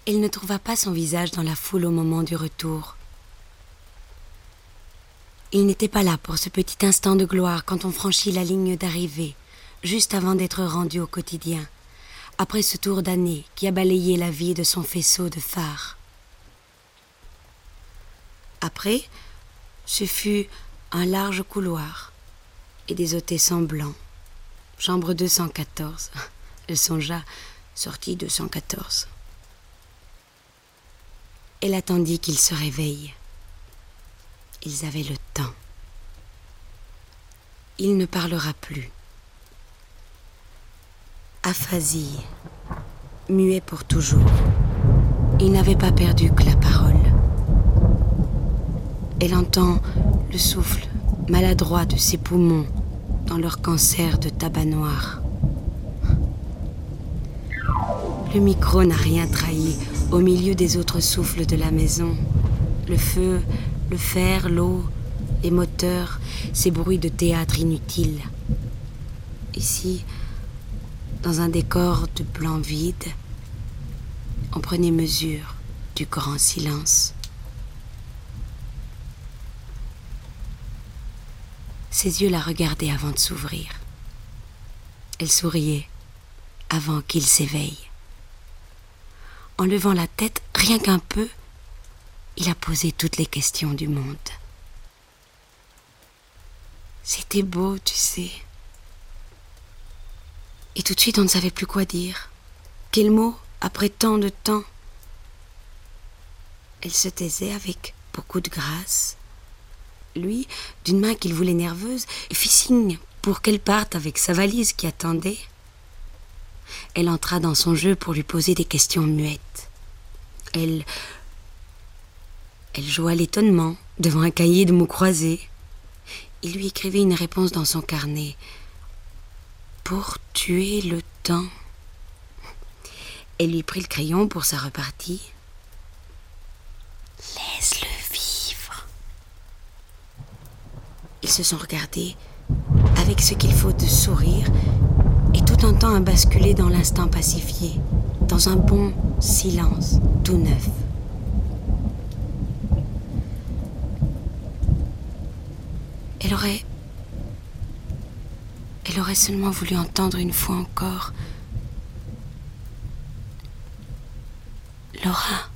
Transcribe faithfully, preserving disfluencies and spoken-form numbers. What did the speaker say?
Elle ne trouva pas son visage dans la foule au moment du retour. Il n'était pas là pour ce petit instant de gloire quand on franchit la ligne d'arrivée, juste avant d'être rendu au quotidien, après ce tour d'année qui a balayé la vie de son faisceau de phare. Après, ce fut un large couloir et des hôtessans blancs. Chambre deux cent quatorze. Elle songea, sortie deux cent quatorze. Elle attendit qu'il se réveille. Ils avaient le temps. Il ne parlera plus. Aphasie, muet pour toujours. Il n'avait pas perdu que la parole. Elle entend le souffle maladroit de ses poumons dans leur cancer de tabac noir. Le micro n'a rien trahi au milieu des autres souffles de la maison. Le feu, le fer, l'eau, les moteurs, ces bruits de théâtre inutiles. Ici, dans un décor de blanc vide, on prenait mesure du grand silence. Ses yeux la regardaient avant de s'ouvrir. Elle souriait avant qu'il s'éveille. En levant la tête, rien qu'un peu, il a posé toutes les questions du monde. C'était beau, tu sais. Et tout de suite, on ne savait plus quoi dire. Quel mot, après tant de temps? Elle se taisait avec beaucoup de grâce. Lui, d'une main qu'il voulait nerveuse, fit signe pour qu'elle parte avec sa valise qui attendait. Elle entra dans son jeu pour lui poser des questions muettes. Elle... Elle joua l'étonnement devant un cahier de mots croisés. Il lui écrivait une réponse dans son carnet. Pour tuer le temps. Elle lui prit le crayon pour sa repartie. Laisse-le vivre. Ils se sont regardés avec ce qu'il faut de sourire et tout un temps à basculer dans l'instant pacifié, dans un bon silence tout neuf. Elle aurait... Elle aurait seulement voulu entendre une fois encore. Laura.